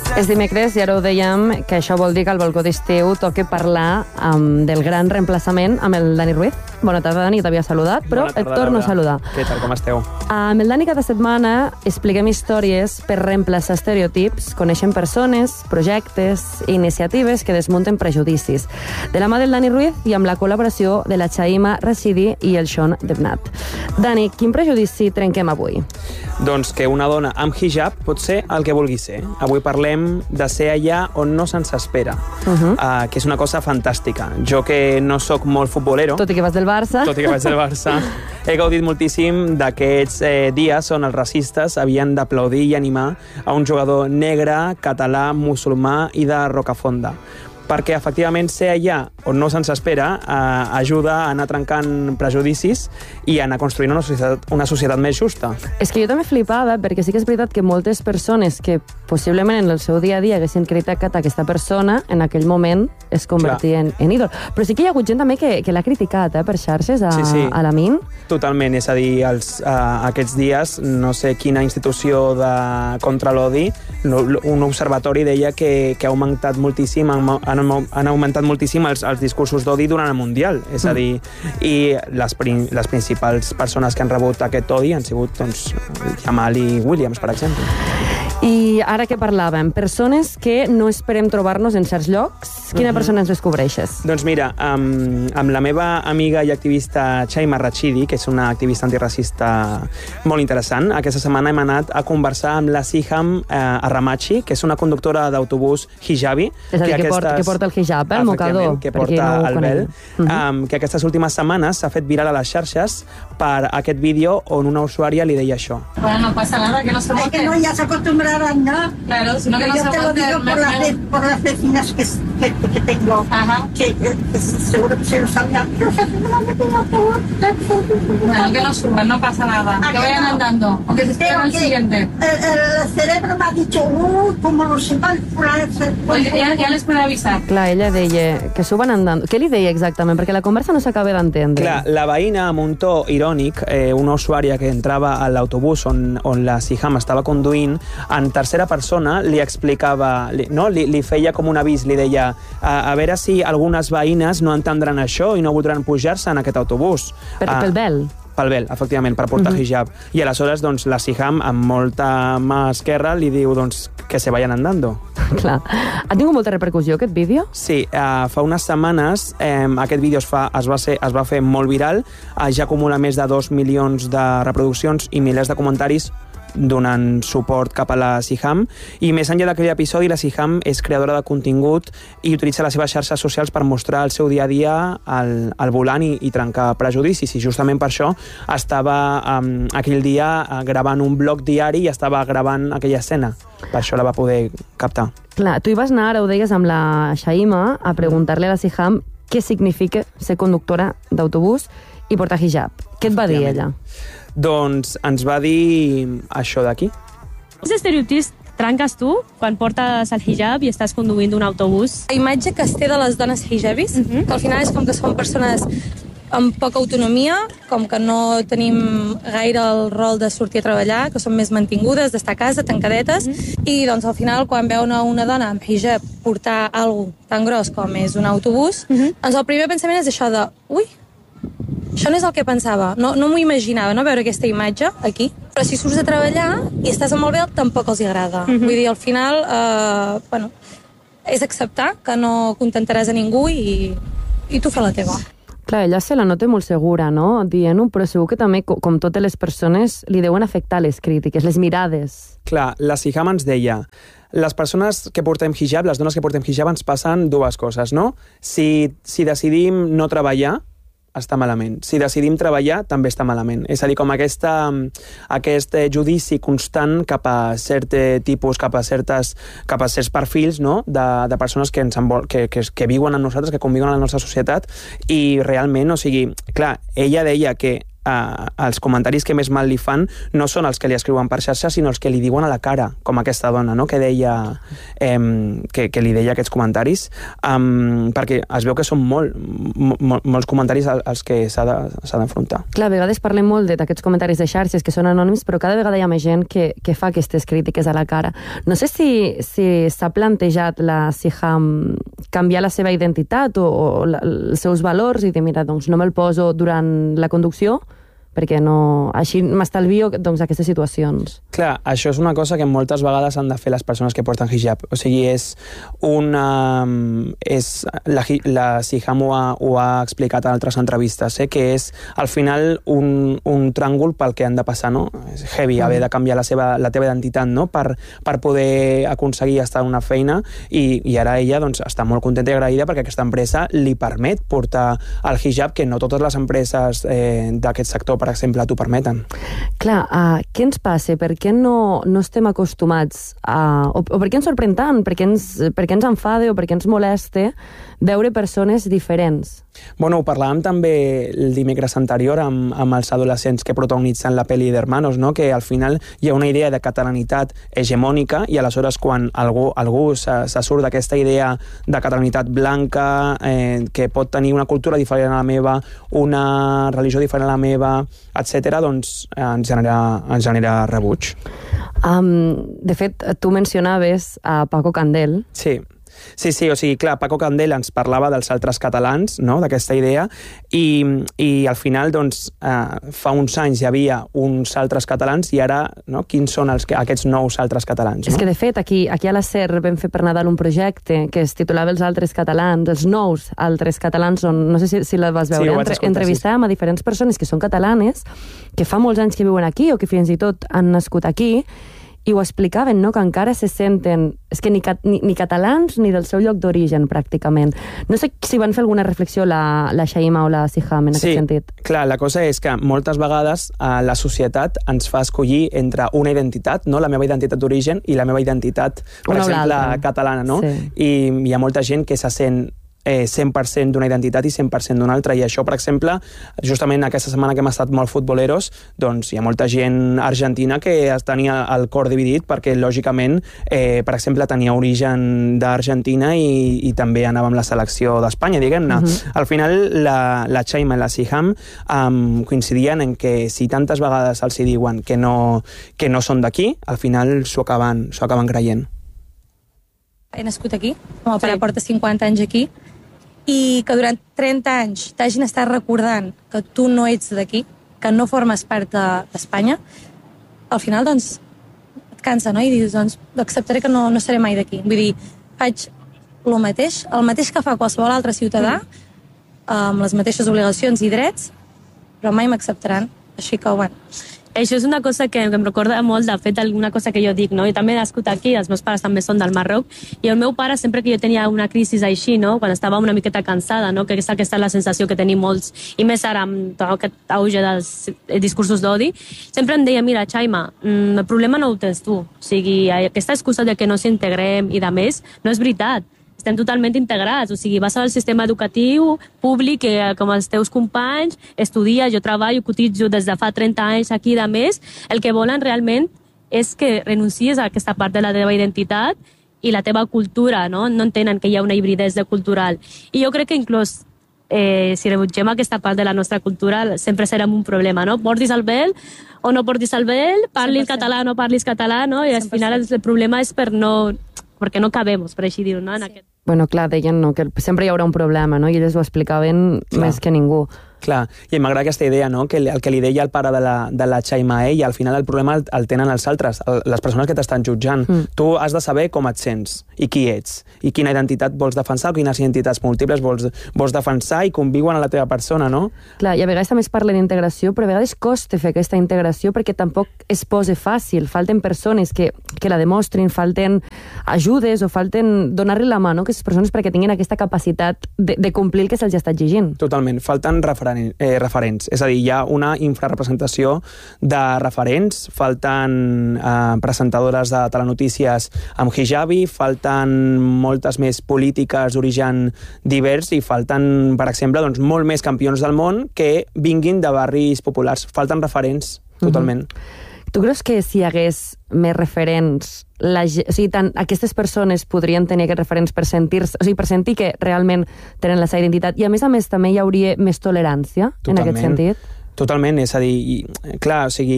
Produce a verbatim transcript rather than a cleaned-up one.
És dimecres i ara ho dèiem, que això vol dir que al balcó d'estiu toca parlar um, del gran reemplaçament amb el Dani Ruiz. Bona tarda, Dani, t'havia saludat, però tarda, et torno Laura. a saludar. Què tal, com esteu? Amb el Dani cada setmana expliquem històries per reemplaçar estereotips, coneixem persones, projectes i iniciatives que desmunten prejudicis. De la mà del Dani Ruiz i amb la col·laboració de la Chaima Rashidi i el Sean Debnat. Dani, quin prejudici trenquem avui? Doncs que una dona amb hijab pot ser el que vulgui ser. Avui parlem de ser allà on no se'ns espera, uh -huh. uh, que és una cosa fantàstica. Jo que no sóc molt futbolero... Tot i que vas del Barça. Tot i que vaig del Barça. He gaudit moltíssim d'aquests eh, dies on els racistes havien d'aplaudir i animar a un jugador negre, català, musulmà i de Rocafonda. Perquè, efectivament, ser allà on no se'ns espera eh, ajuda a anar trencant prejudicis i a anar construint una societat, una societat més justa. És que jo també flipava, perquè sí que és veritat que moltes persones que possiblement en el seu dia a dia haguessin criticat aquesta persona, en aquell moment es convertien Clar. en ídol. Però sí que hi ha hagut gent també que, que l'ha criticat eh, per xarxes a, sí, sí. a la Min. Totalment, és a dir, els, uh, aquests dies, no sé quina institució de contra l'odi, un observatori deia que, que ha augmentat moltíssim, han, han augmentat moltíssim els, els discursos d'odi durant el Mundial. És a dir, i les, les principals persones que han rebut aquest odi han sigut, doncs, Jamal i Williams, per exemple. I ara que parlàvem, persones que no esperem trobar-nos en certs llocs, quina uh-huh. persona ens descobreixes? Doncs mira, amb, amb la meva amiga i activista Chaima Rashidi, que és una activista antiracista molt interessant, aquesta setmana hem anat a conversar amb la Siham eh, Arramachi, que és una conductora d'autobús hijabi. És a dir, que, que, aquestes, porta, que porta el hijab, eh, el mocador. Que porta no el vel, uh-huh. um, que aquestes últimes setmanes s'ha fet viral a les xarxes per aquest vídeo on una usuària li deia això. Bueno, no pasa nada, que no se Es que no, ya se acostumbrarán, ¿no? Claro, sino que no yo se te lo digo por las, ve, por las vecinas que, que, que tengo, Ajá. que, que, que seguro que se lo sabían. Pero se no me tengo Bueno, que no suban, no pasa nada. Que vayan no? andando, o que se esperen al siguiente. El, el cerebro me ha dicho, uy, como lo sepan, pues ya, ya les puede avisar. Clar, ella deia que suban andando. Què li deia exactament? Perquè la conversa no s'acaba d'entendre. Clar, la veïna, amb un to irònic, eh, una usuària que entrava a l'autobús on, on la Siham estava conduint, en tercera persona li explicava, li, no? li, li feia com un avís, li deia a, a veure si algunes veïnes no entendran això i no voldran pujar-se en aquest autobús. Per, ah, pel vel? Pel vel, efectivament, per portar uh-huh. hijab. I aleshores, doncs, la Siham, amb molta mà esquerra, li diu, doncs, que se vayan andando. Clar. Ha tingut molta repercussió, aquest vídeo? Sí, eh, fa unes setmanes eh, aquest vídeo es, fa, es, va ser, es va fer molt viral, eh, ja acumula més de dos milions de reproduccions i milers de comentaris donant suport cap a la Siham, i més enllà d'aquell episodi, la Siham és creadora de contingut i utilitza les seves xarxes socials per mostrar el seu dia a dia al, al volant i, i trencar prejudicis, i justament per això estava um, aquell dia uh, gravant un blog diari i estava gravant aquella escena, per això la va poder captar. Clar, tu hi vas anar, ara ho deies, amb la Chaima a preguntar-li a la Siham què significa ser conductora d'autobús i portar hijab. Què et va dir ella? Doncs ens va dir això d'aquí. Quins estereotips trenques tu quan portes el hijab i estàs conduint un autobús? La imatge que es té de les dones hijabis, uh-huh. que al final és com que són persones amb poca autonomia, com que no tenim gaire el rol de sortir a treballar, que són més mantingudes, d'estar a casa, tancadetes, uh-huh. i doncs al final quan veuen una dona amb hijab portar alguna tan gros com és un autobús, uh-huh. doncs el primer pensament és això de ui, això no és el que pensava, no, no m'ho imaginava, no, veure aquesta imatge aquí. Però si surts a treballar i estàs amb el vel, tampoc els agrada. Uh-huh. Vull dir, al final, eh, bueno, és acceptar que no contentaràs a ningú i, i tu fa la teva. Clar, ella se la nota molt segura, no?, dient-ho, però segur que també, com totes les persones, li deuen afectar les crítiques, les mirades. Clar, la Siham ens deia, les persones que portem hijab, les dones que portem hijab, ens passen dues coses, no? Si, si decidim no treballar, està malament. Si decidim treballar, també està malament. És a dir, com aquesta, aquest judici constant cap a cert tipus, cap a, certes, cap a certs perfils, no?, de, de persones que, ens envol, que, que, que viuen amb nosaltres, que conviuen a la nostra societat, i realment, o sigui, clar, ella deia que Uh, els comentaris que més mal li fan no són els que li escriuen per xarxa, sinó els que li diuen a la cara, com aquesta dona, no? que deia eh, que, que li deia aquests comentaris, um, perquè es veu que són molt, molt molts comentaris als que s'ha d'enfrontar. Clar, a vegades parlem molt d'aquests comentaris de xarxes que són anònims, però cada vegada hi ha més gent que, que fa aquestes crítiques a la cara. No sé si si s'ha plantejat la Siham canviar la seva identitat o, o la, els seus valors i dir, mira, doncs no me'l poso durant la conducció, perquè no, així m'estalvio doncs, aquestes situacions. Clar, això és una cosa que moltes vegades han de fer les persones que porten hijab. O sigui, és una... És, la, la Siham ho ha, ho ha explicat en altres entrevistes, eh, que és al final un, un tràngol pel que han de passar, no? És heavy haver de canviar la, seva, la teva identitat, no? Per, per poder aconseguir estar en una feina i, i ara ella doncs, està molt contenta i agraïda perquè aquesta empresa li permet portar el hijab, que no totes les empreses eh, d'aquest sector, per exemple, t'ho permeten. Clar, uh, què ens passa? Per què no, no estem acostumats a... O, o per què ens sorprèn tant? Per què ens, per què ens enfada o per què ens molesta veure persones diferents? Bueno, ho parlàvem també el dimecres anterior amb, amb els adolescents que protagonitzen la pel·li d'Hermanos, no? Que al final hi ha una idea de catalanitat hegemònica i aleshores quan algú, algú se, se surt d'aquesta idea de catalanitat blanca, eh, que pot tenir una cultura diferent a la meva, una religió diferent a la meva, etcètera, doncs eh, ens, genera, ens genera rebuig. Um, de fet, tu mencionaves a Paco Candel. Sí. Sí, sí, o sigui, clar, Paco Candel ens parlava dels altres catalans, no?, d'aquesta idea, i, i al final, doncs, eh, fa uns anys hi havia uns altres catalans i ara, no?, quins són els, aquests nous altres catalans, no? És que, de fet, aquí, aquí a la SER vam fer per Nadal un projecte que es titulava Els altres catalans, els nous altres catalans, on, no sé si, si la vas veure, sí, Entre, escoltar, entrevistàvem sí. a diferents persones que són catalanes, que fa molts anys que viuen aquí o que fins i tot han nascut aquí, i ho explicaven, no?, que encara se senten, és que ni, ni, ni catalans ni del seu lloc d'origen, pràcticament. No sé si van fer alguna reflexió la, la Shaima o la Siham en sí, aquest sentit. Sí, clar, la cosa és que moltes vegades eh, la societat ens fa escollir entre una identitat, no?, la meva identitat d'origen i la meva identitat, per una exemple, catalana, no? Sí. I hi ha molta gent que se sent Eh, cent per cent d'una identitat i cent per cent d'una altra, i això, per exemple, justament aquesta setmana que hem estat molt futboleros, doncs hi ha molta gent argentina que tenia el cor dividit perquè, lògicament, eh, per exemple, tenia origen d'Argentina i, i també anava amb la selecció d'Espanya, diguem-ne. Uh-huh. Al final, la, la Shaima i la Siham um, coincidien en que si tantes vegades els hi diuen que no, que no són d'aquí, al final s'ho acaben, s'ho acaben creient. He nascut aquí, com a pare porta cinquanta anys aquí, i que durant trenta anys t'hagin estat recordant que tu no ets d'aquí, que no formes part d'Espanya, al final, doncs, et cansa, no? I dius, doncs, acceptaré que no, no seré mai d'aquí. Vull dir, faig el mateix, el mateix que fa qualsevol altre ciutadà, mm. amb les mateixes obligacions i drets, però mai m'acceptaran. Així que, bueno... Això és una cosa que, que em recorda molt, de fet, alguna cosa que jo dic, no? I també he nascut aquí, els meus pares també són del Marroc, i el meu pare, sempre que jo tenia una crisi així, no?, quan estava una miqueta cansada, no?, que és aquesta la sensació que tenim molts, i més ara amb tot aquest auge dels discursos d'odi, sempre em deia, mira, Shaima, el problema no ho tens tu. O sigui, aquesta excusa de que no s'integrem i de més, no és veritat. Estem totalment integrats, o sigui, vas al sistema educatiu públic, que com els teus companys, estudia, jo treballo, cotitzo des de fa trenta anys aquí, de més, el que volen realment és que renuncies a aquesta part de la teva identitat i la teva cultura, no? No entenen que hi ha una hibridesa cultural. I jo crec que inclús eh, si rebutgem aquesta part de la nostra cultura, sempre serem un problema, no? Portis el vel o no portis el vel, parlis català o no parlis català, no? I al final el problema és per no... perquè no cabemos, per així dir-ho, no? En aquest... Bueno, clar, deien no, que sempre hi haurà un problema, no? I elles ho explicaven clar. Més que ningú. Clar, i m'agrada aquesta idea, no?, que el que li deia el pare de la, de la Shaima a ell, al final el problema el, el tenen els altres, el, les persones que t'estan jutjant. Mm. Tu has de saber com et sents, i qui ets, i quina identitat vols defensar, o quines identitats múltiples vols, vols defensar i conviuen a la teva persona, no? Clar, i a vegades també es parla d'integració, però a vegades costa fer aquesta integració perquè tampoc es posa fàcil. Falten persones que, que la demostrin, falten ajudes o falten donar-li la mà, no?, a aquestes persones perquè tinguin aquesta capacitat de, de complir el que se'ls està exigint. Totalment, falten referents referen eh, referents. És a dir, hi ha una infrarrepresentació de referents, falten eh, presentadores de telenotícies amb hijabi, falten moltes més polítiques d'origen divers i falten, per exemple, doncs, molt més campions del món que vinguin de barris populars. Falten referents, totalment. Mm-hmm. Tu creus que si hi hagués més referents, la, o sigui, tant, aquestes persones podrien tenir aquests referents per sentir, o sigui, per sentir que realment tenen la seva identitat, i a més a més també hi hauria més tolerància? Totalment. En aquest sentit? Totalment, és a dir, i, clar, o sigui,